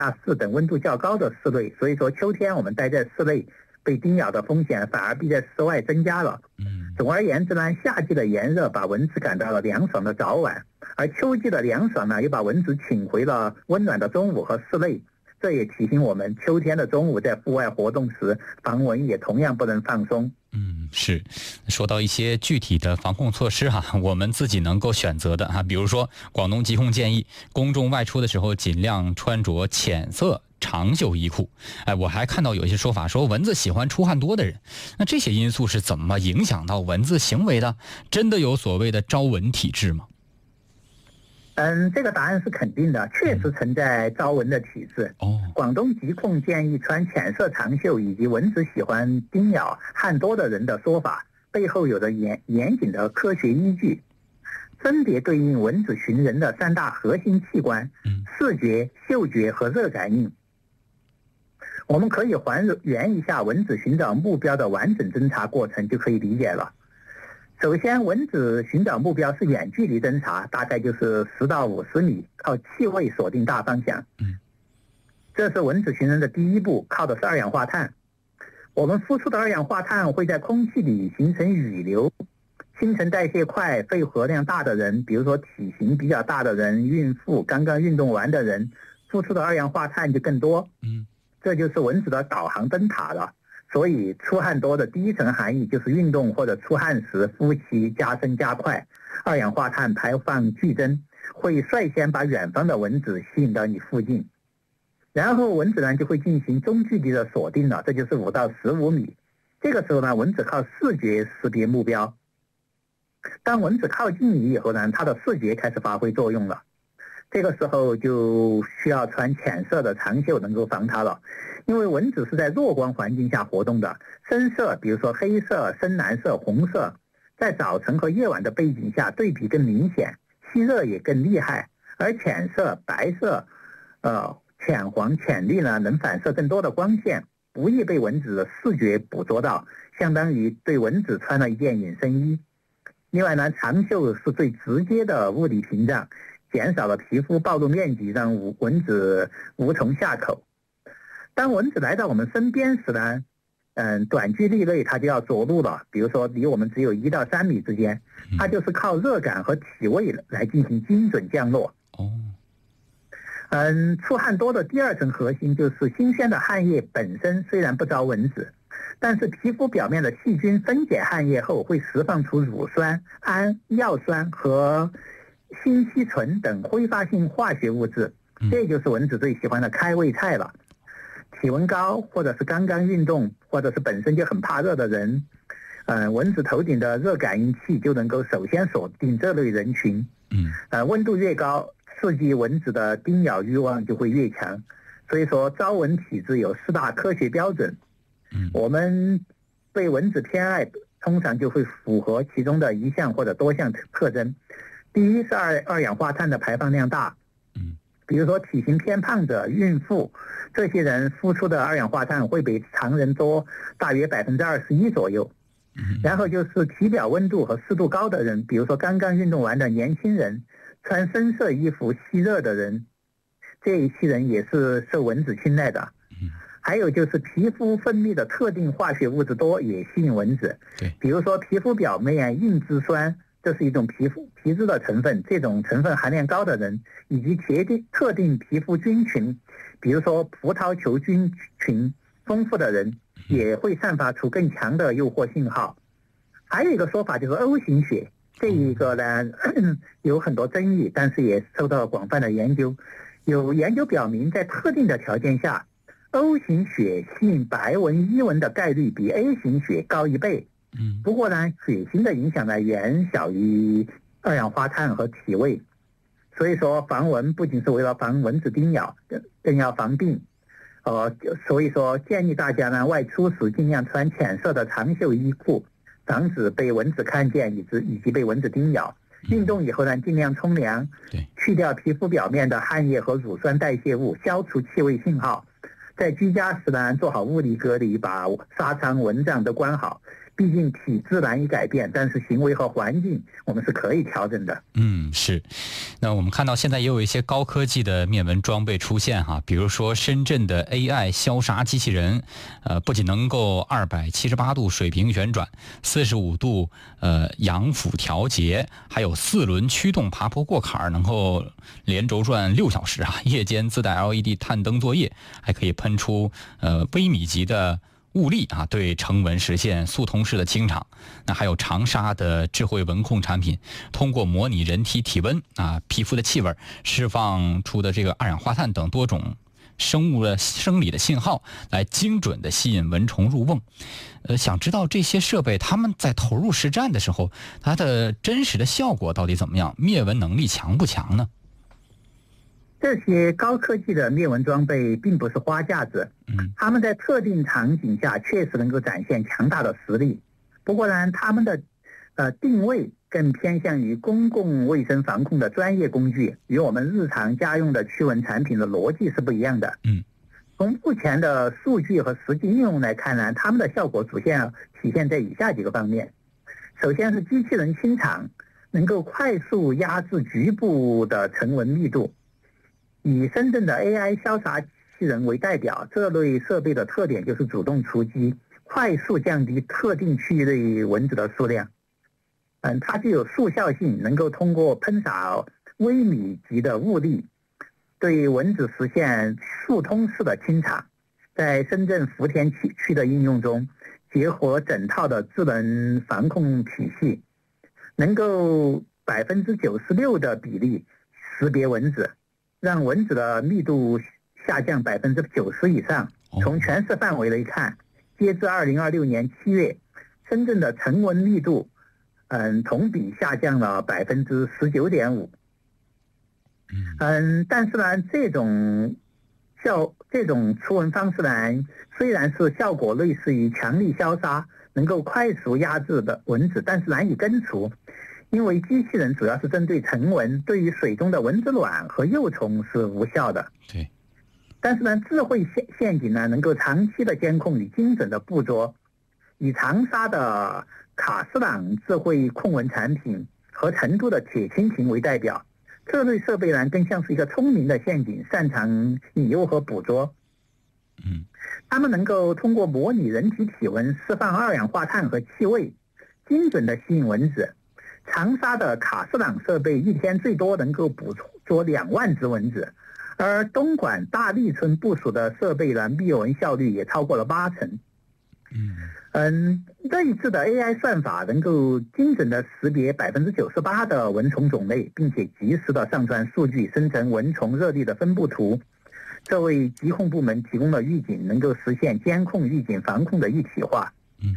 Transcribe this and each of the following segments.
4等温度较高的室内，所以说秋天我们待在室内被叮咬的风险反而比在室外增加了。总而言之呢，夏季的炎热把蚊子赶到了凉爽的早晚，而秋季的凉爽呢又把蚊子请回了温暖的中午和室内。这也提醒我们，秋天的中午在户外活动时，防蚊也同样不能放松。 是。说到一些具体的防控措施我们自己能够选择的比如说广东疾控建议公众外出的时候尽量穿着浅色长袖衣裤。我还看到有一些说法说蚊子喜欢出汗多的人，那这些因素是怎么影响到蚊子行为的？真的有所谓的招蚊体质吗？ 这个答案是肯定的，确实存在招蚊的体质。广东疾控建议穿浅色长袖以及蚊子喜欢叮咬汗多的人的说法，背后有着严谨的科学依据，分别对应蚊子寻人的3大核心器官：视觉、嗅觉和热感应。我们可以还原一下蚊子寻找目标的完整侦查过程，就可以理解了。首先，蚊子寻找目标是远距离侦查，大概就是10到50米，靠气味锁定大方向。这是蚊子寻人的第一步，靠的是二氧化碳。我们呼出的二氧化碳会在空气里形成雨流，新陈代谢快、肺活量大的人，比如说体型比较大的人、孕妇、刚刚运动完的人，呼出的二氧化碳就更多。这就是蚊子的导航灯塔了。所以出汗多的第一层含义就是运动或者出汗时呼吸加深加快，二氧化碳排放剧增，会率先把远方的蚊子吸引到你附近。然后蚊子呢就会进行中距离的锁定了，这就是5到15米。这个时候呢，蚊子靠视觉识别目标。当蚊子靠近你以后呢，它的视觉开始发挥作用了。这个时候就需要穿浅色的长袖能够防它了，因为蚊子是在弱光环境下活动的，深色比如说黑色、深蓝色、红色，在早晨和夜晚的背景下对比更明显，吸热也更厉害。而浅色、白色、浅黄、浅绿呢，能反射更多的光线，不易被蚊子的视觉捕捉到，相当于对蚊子穿了一件隐身衣。另外呢，长袖是最直接的物理屏障，减少了皮肤暴露面积，让蚊子无从下口。当蚊子来到我们身边时呢，短距离内它就要着陆了，比如说离我们只有1到3米之间，它就是靠热感和体味来进行精准降落。出汗多的第二层核心就是新鲜的汗液本身虽然不招蚊子，但是皮肤表面的细菌分解汗液后会释放出乳酸、氨、药酸和辛烯醇等挥发性化学物质，这就是蚊子最喜欢的开胃菜了。体温高或者是刚刚运动或者是本身就很怕热的人，蚊子头顶的热感应器就能够首先锁定这类人群。温度越高，刺激蚊子的叮咬欲望就会越强。所以说招蚊体质有4大科学标准。我们对蚊子偏爱通常就会符合其中的1项或者多项特征。第一是二氧化碳的排放量大，比如说体型偏胖者、孕妇，这些人呼出的二氧化碳会比常人多大约21%左右。然后就是体表温度和湿度高的人，比如说刚刚运动完的年轻人，穿深色衣服吸热的人，这一批人也是受蚊子青睐的。还有就是皮肤分泌的特定化学物质多，也吸引蚊子。比如说皮肤表面硬脂酸，这是一种皮脂的成分，这种成分含量高的人，以及特定皮肤菌群，比如说葡萄球菌群丰富的人，也会散发出更强的诱惑信号。还有一个说法就是 O 型血，这一个呢有很多争议，但是也受到广泛的研究。有研究表明，在特定的条件下， O 型血吸引白蚊、伊蚊的概率比 A 型血高1倍。不过呢，血型的影响呢远小于二氧化碳和体味。所以说防蚊不仅是为了防蚊子叮咬，更要防病。所以说建议大家呢外出时尽量穿浅色的长袖衣裤，防止被蚊子看见以及被蚊子叮咬。运动以后呢，尽量冲凉，去掉皮肤表面的汗液和乳酸代谢物，消除气味信号。在居家时呢，做好物理隔离，把纱窗、蚊帐都关好， 毕竟体质难以改变，但是行为和环境我们是可以调整的。 是。那我们看到现在也有一些高科技的灭蚊装备出现哈，比如说深圳的 AI 消杀机器人，不仅能够278度水平旋转，45度仰俯调节，还有4轮驱动爬坡过坎，能够连轴转6小时啊，夜间自带 LED 探灯作业，还可以喷出微米级的物力啊，对成蚊实现速通式的清场。那还有长沙的智慧蚊控产品，通过模拟人体体温啊、皮肤的气味，释放出的这个二氧化碳等多种生理的信号，来精准的吸引蚊虫入瓮。想知道这些设备他们在投入实战的时候，它的真实的效果到底怎么样？灭蚊能力强不强呢？ 这些高科技的灭蚊装备并不是花架子，他们在特定场景下确实能够展现强大的实力。不过呢，他们的定位更偏向于公共卫生防控的专业工具，与我们日常家用的驱蚊产品的逻辑是不一样的。从目前的数据和实际应用来看呢，他们的效果主要体现在以下几个方面。首先是机器人清场，能够快速压制局部的成蚊密度。以深圳的 AI 消杀机器人为代表，这类设备的特点就是主动出击，快速降低特定区域内蚊子的数量。它具有速效性，能够通过喷洒微米级的物力，对蚊子实现速通式的清场。在深圳福田区的应用中，结合整套的智能防控体系，能够96%的比例识别蚊子，让蚊子的密度下降90%以上。从全市范围来看，截至2026年7月，深圳的成蚊密度同比下降了19.5%。但是呢，这种除蚊方式呢，虽然是效果类似于强力消杀，能够快速压制的蚊子，但是难以根除。因为机器人主要是针对成蚊，对于水中的蚊子卵和幼虫是无效的。 对。 但是呢，智慧陷阱呢，能够长期的监控与精准的捕捉。以长沙的卡斯朗智慧控蚊产品和成都的铁蜻蜓为代表，这类设备呢更像是一个聪明的陷阱，擅长引诱和捕捉。它们能够通过模拟人体体温，释放二氧化碳和气味，精准的吸引蚊子。长沙的卡斯朗设备一天最多能够捕捉2万只蚊子，而东莞大利村部署的设备呢，灭蚊效率也超过了80%。这一次的 AI 算法能够精准的识别98%的蚊虫种类，并且及时的上传数据，生成蚊虫热力的分布图，这为疾控部门提供了预警，能够实现监控、预警、防控的一体化。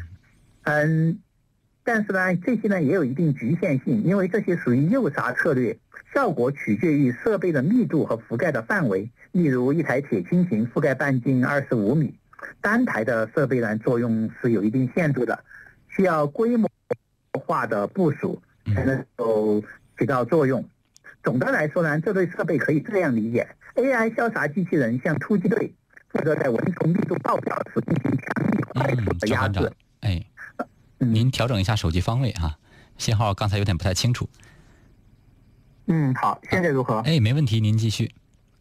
但是呢，这些呢也有一定局限性，因为这些属于诱杀策略，效果取决于设备的密度和覆盖的范围。例如，一台铁蜻蜓覆盖半径25米，单台的设备呢作用是有一定限度的，需要规模化的部署才能够起到作用。总的来说呢，这类设备可以这样理解 ：AI 消杀机器人像突击队，负责在蚊虫密度爆表时进行强力快速的压制。 您调整一下手机方位啊，信号刚才有点不太清楚。 好，现在如何？ 没问题，您继续。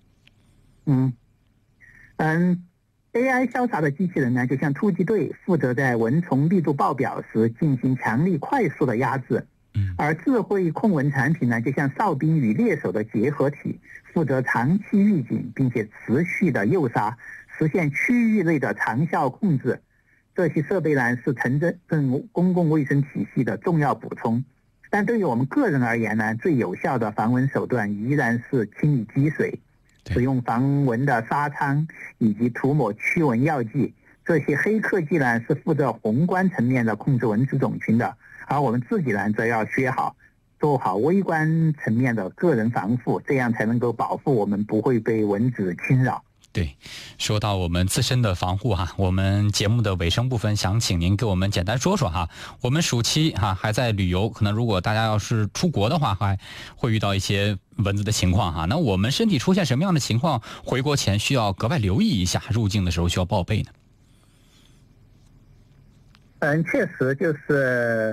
AI 消杀的机器人呢，就像突击队，负责在蚊虫密度爆表时进行强力快速的压制。而智慧控蚊产品呢，就像哨兵与猎手的结合体，负责长期预警，并且持续的诱杀，实现区域内的长效控制。这些设备呢是城镇公共卫生体系的重要补充，但对于我们个人而言呢，最有效的防蚊手段依然是清理积水，使用防蚊的纱仓以及涂抹驱蚊药剂。这些黑科技呢是负责宏观层面的控制蚊子种群的，而我们自己呢则要做好微观层面的个人防护，这样才能够保护我们不会被蚊子侵扰。 对，说到我们自身的防护我们节目的尾声部分想请您给我们简单说说我们暑期还在旅游，可能如果大家要是出国的话，还会遇到一些蚊子的情况那我们身体出现什么样的情况，回国前需要格外留意一下，入境的时候需要报备呢？ 确实就是，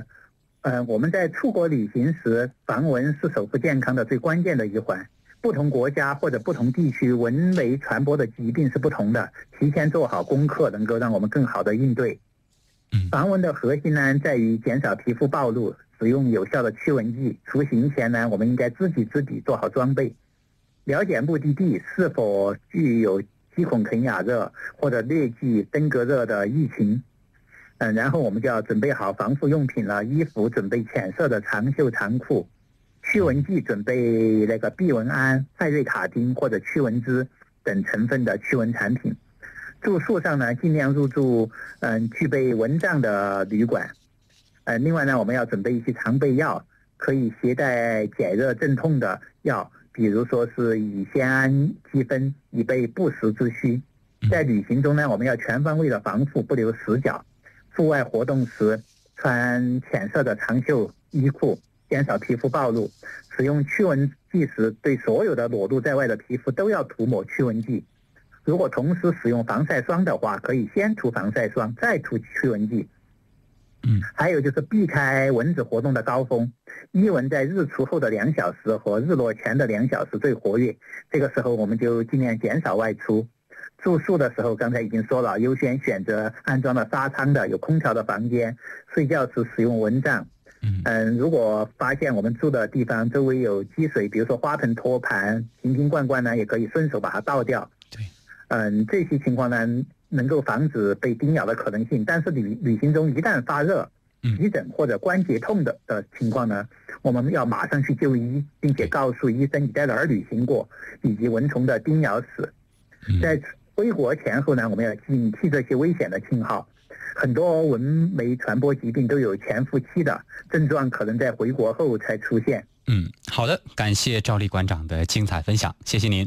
我们在出国旅行时，防蚊是守护健康的最关键的一环。不同国家或者不同地区蚊媒传播的疾病是不同的，提前做好功课能够让我们更好的应对。防蚊的核心呢，在于减少皮肤暴露，使用有效的驱蚊剂。出行前呢，我们应该知己知彼，做好装备，了解目的地是否具有鸡孔肯雅热或者疟疾、登革热的疫情。然后我们就要准备好防护用品了，衣服准备浅色的长袖长裤，驱蚊剂准备那个避蚊胺、艾瑞卡丁或者驱蚊滋等成分的驱蚊产品。住宿上呢，尽量入住具备蚊帐的旅馆。另外呢，我们要准备一些常备药，可以携带解热镇痛的药，比如说是乙酰氨基酚，以备不时之需。在旅行中呢，我们要全方位的防护，不留死角。户外活动时穿浅色的长袖衣裤，减少皮肤暴露。使用驱蚊剂时，对所有的裸露在外的皮肤都要涂抹驱蚊剂。如果同时使用防晒霜的话，可以先涂防晒霜，再涂驱蚊剂。还有就是避开蚊子活动的高峰，伊蚊在日出后的2小时和日落前的2小时最活跃，这个时候我们就尽量减少外出。住宿的时候，刚才已经说了，优先选择安装了纱窗的、有空调的房间。睡觉时使用蚊帐。如果发现我们住的地方周围有积水，比如说花盆、托盘、瓶瓶罐罐呢，也可以顺手把它倒掉。这些情况呢，能够防止被叮咬的可能性。但是旅行中一旦发热、急诊或者关节痛的情况呢，我们要马上去就医，并且告诉医生你在哪儿旅行过，以及蚊虫的叮咬史。在回国前后呢，我们要警惕这些危险的信号。很多蚊媒传播疾病都有潜伏期的，症状可能在回国后才出现。 好的，感谢赵立馆长的精彩分享，谢谢您。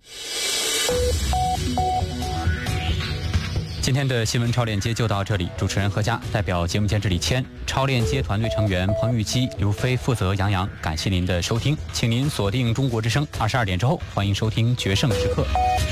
今天的新闻超链接就到这里，主持人何佳，代表节目监制李谦，超链接团队成员彭玉基、刘飞，负责杨洋。感谢您的收听，请您锁定中国之声，22点之后欢迎收听决胜时刻。